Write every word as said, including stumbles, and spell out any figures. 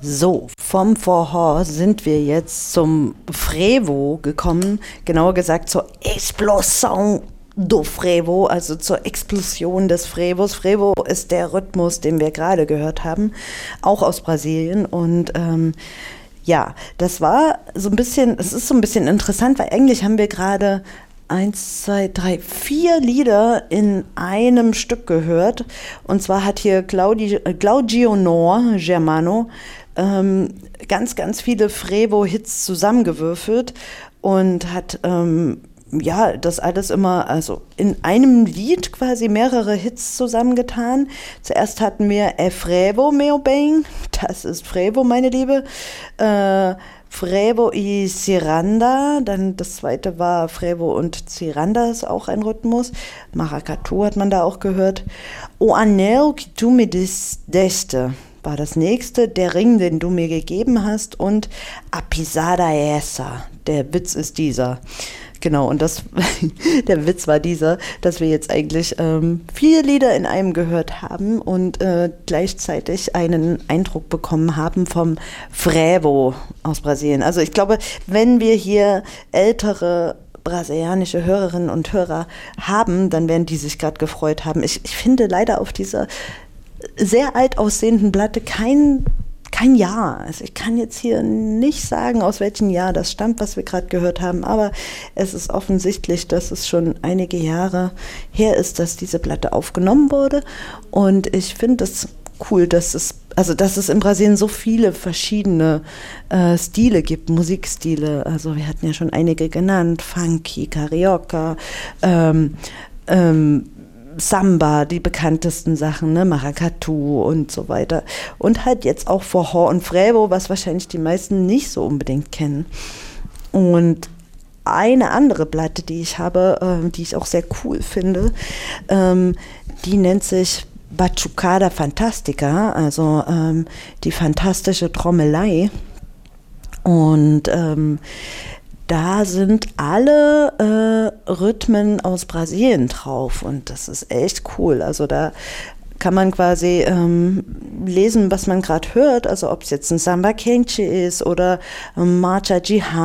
So, vom Forró sind wir jetzt zum Frevo gekommen, genauer gesagt zur Explosion do Frevo, also zur Explosion des Frevos. Frevo ist der Rhythmus, den wir gerade gehört haben, auch aus Brasilien. Und ähm, ja, das war so ein bisschen, es ist so ein bisschen interessant, weil eigentlich haben wir gerade eins, zwei, drei, vier Lieder in einem Stück gehört. Und zwar hat hier Claudi, Claudio Nor Germano ähm, ganz, ganz viele Frevo-Hits zusammengewürfelt und hat ähm, ja, das alles immer, also in einem Lied quasi mehrere Hits zusammengetan. Zuerst hatten wir E Frevo, meu bem, das ist Frevo, meine Liebe, äh, Frevo y Ciranda, dann das zweite war Frevo und Ciranda, ist auch ein Rhythmus. Maracatu hat man da auch gehört. O anel que tu me deste war das nächste, der Ring, den du mir gegeben hast, und A pisada essa, der Witz ist dieser. Genau, und das, der Witz war dieser, dass wir jetzt eigentlich ähm, vier Lieder in einem gehört haben und äh, gleichzeitig einen Eindruck bekommen haben vom Frevo aus Brasilien. Also ich glaube, wenn wir hier ältere brasilianische Hörerinnen und Hörer haben, dann werden die sich gerade gefreut haben. Ich, ich finde leider auf dieser sehr alt aussehenden Platte kein Kein Jahr. Also ich kann jetzt hier nicht sagen, aus welchem Jahr das stammt, was wir gerade gehört haben, aber es ist offensichtlich, dass es schon einige Jahre her ist, dass diese Platte aufgenommen wurde. Und ich finde es cool, dass es, also dass es in Brasilien so viele verschiedene äh, Stile gibt, Musikstile. Also wir hatten ja schon einige genannt, Funky, Carioca, ähm, ähm, Samba, die bekanntesten Sachen, ne, Maracatu und so weiter. Und halt jetzt auch Forró und Frevo, was wahrscheinlich die meisten nicht so unbedingt kennen. Und eine andere Platte, die ich habe, äh, die ich auch sehr cool finde, ähm, die nennt sich Batucada Fantástica, also ähm, die fantastische Trommelei. Und ähm, da sind alle äh, Rhythmen aus Brasilien drauf und das ist echt cool. Also da kann man quasi ähm, lesen, was man gerade hört, also ob es jetzt ein Samba Quente ist oder ein Marcha Gihan